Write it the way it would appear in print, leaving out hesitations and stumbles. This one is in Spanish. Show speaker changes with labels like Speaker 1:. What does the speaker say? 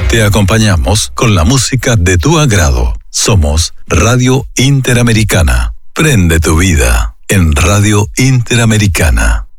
Speaker 1: Te acompañamos con la música de tu agrado. Somos Radio Interamericana. Prende tu vida en Radio Interamericana.